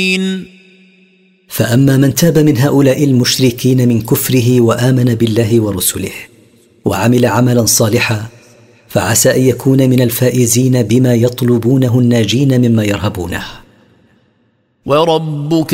فأما من تاب من هؤلاء المشركين من كفره وآمن بالله ورسله وعمل عملا صالحا فعسى أن يكون من الفائزين بما يطلبونه الناجين مما يرهبونه. وربك